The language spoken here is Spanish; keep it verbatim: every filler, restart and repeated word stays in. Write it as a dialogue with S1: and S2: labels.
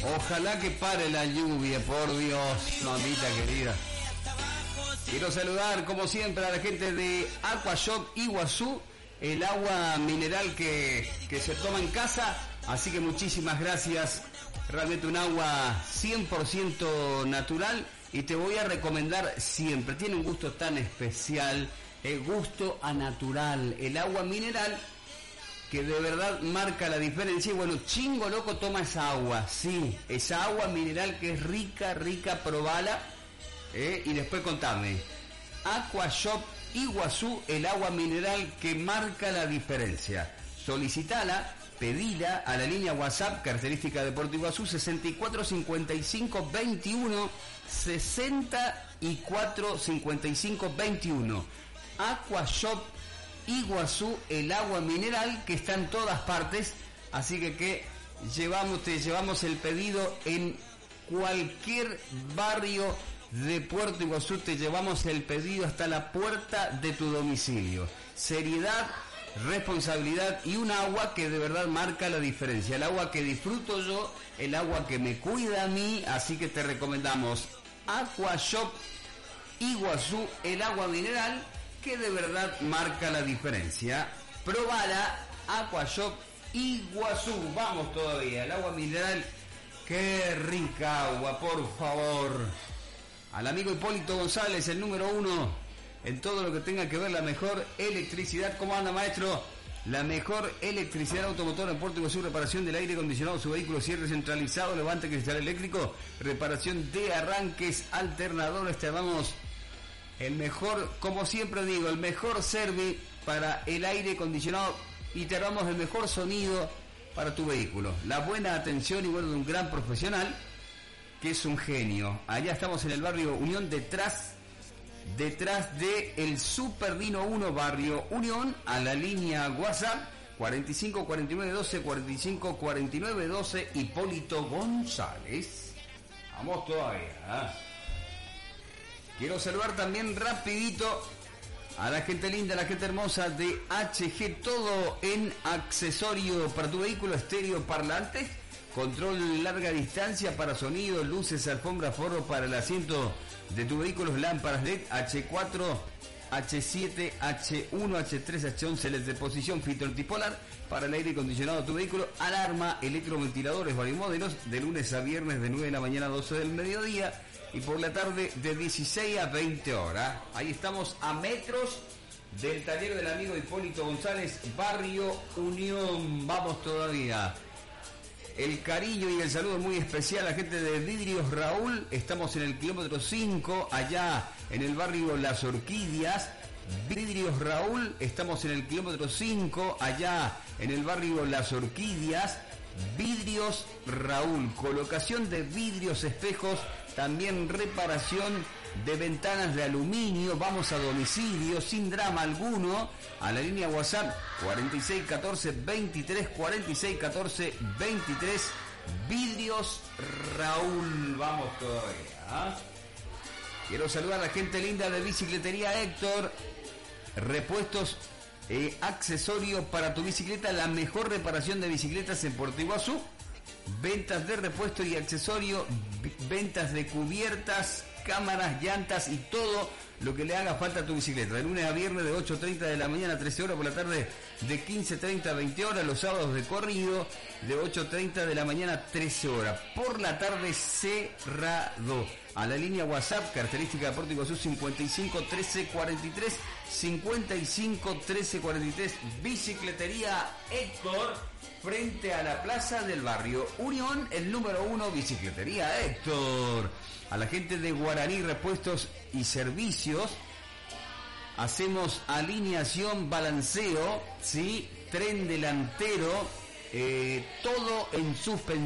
S1: Ojalá que pare la lluvia, por Dios, mamita querida. Quiero saludar, como siempre, a la gente de Aquashop Iguazú, el agua mineral que, que se toma en casa. Así que muchísimas gracias. Realmente un agua cien por ciento natural. Y te voy a recomendar siempre. Tiene un gusto tan especial. El gusto a natural. El agua mineral que de verdad marca la diferencia. Y bueno, Chingo Loco toma esa agua. Sí, esa agua mineral que es rica, rica, probala. Eh, y después contame. Aquashop Iguazú, el agua mineral que marca la diferencia. Solicitala, pedila a la línea WhatsApp, característica de Puerto Iguazú, sesenta y cuatro cincuenta y cinco veintiuno, sesenta y cuatro cincuenta y cinco veintiuno. Aquashop Iguazú, el agua mineral que está en todas partes, así que que llevamos, te llevamos el pedido en cualquier barrio de Puerto Iguazú, te llevamos el pedido hasta la puerta de tu domicilio. Seriedad, responsabilidad y un agua que de verdad marca la diferencia. El agua que disfruto yo, el agua que me cuida a mí, así que te recomendamos Aquashop Iguazú, el agua mineral que de verdad marca la diferencia. Probala, Aquashop Iguazú. Vamos todavía, el agua mineral, qué rica agua, por favor. Al amigo Hipólito González, el número uno en todo lo que tenga que ver la mejor electricidad. ¿Cómo anda, maestro? La mejor electricidad automotora en Puerto Iguazú, reparación del aire acondicionado, su vehículo, cierre centralizado, levante cristal eléctrico, reparación de arranques, alternadores. Te damos el mejor, como siempre digo, el mejor service para el aire acondicionado y te damos el mejor sonido para tu vehículo. La buena atención y bueno de un gran profesional que es un genio. Allá estamos en el barrio Unión, detrás detrás de el Super Dino uno, barrio Unión, a la línea WhatsApp cuarenta y cinco cuarenta y nueve doce, cuarenta y cinco cuarenta y nueve doce, Hipólito González. Vamos todavía, ¿eh? Quiero saludar también rapidito a la gente linda, a la gente hermosa de H G, todo en accesorio para tu vehículo, estéreo, parlantes, control larga distancia para sonido, luces, alfombra, forro para el asiento de tu vehículo, lámparas L E D, H cuatro, H siete, H uno, H tres, H once, L E D de posición, filtro antipolar para el aire acondicionado de tu vehículo, alarma, electroventiladores, varios modelos, de lunes a viernes de nueve de la mañana a doce del mediodía y por la tarde de dieciséis a veinte horas. Ahí estamos a metros del taller del amigo Hipólito González, barrio Unión. Vamos todavía. El cariño y el saludo muy especial a la gente de Vidrios Raúl. Estamos en el kilómetro cinco, allá en el barrio Las Orquídeas. Vidrios Raúl, estamos en el kilómetro cinco, allá en el barrio Las Orquídeas. Vidrios Raúl, colocación de vidrios, espejos, también reparación de ventanas de aluminio. Vamos a domicilio sin drama alguno a la línea WhatsApp cuarenta y seis catorce veintitrés, cuarenta y seis catorce veintitrés. Vidrios Raúl. Vamos todavía, ¿eh? Quiero saludar a la gente linda de Bicicletería Héctor, repuestos, eh, accesorios para tu bicicleta, la mejor reparación de bicicletas en Puerto Iguazú. Ventas de repuesto y accesorio, ventas de cubiertas, cámaras, llantas y todo lo que le haga falta a tu bicicleta. De lunes a viernes de ocho treinta de la mañana a trece horas, por la tarde de quince treinta a veinte horas, los sábados de corrido de ocho treinta de la mañana a trece horas. Por la tarde cerrado. A la línea WhatsApp, característica de Puerto Iguazú cincuenta y cinco trece cuarenta y tres, cincuenta y cinco trece cuarenta y tres. Bicicletería Héctor, frente a la plaza del barrio Unión, el número uno, Bicicletería Héctor. A la gente de Guaraní Repuestos y Servicios, hacemos alineación, balanceo, ¿sí? Tren delantero, eh, todo en suspensión.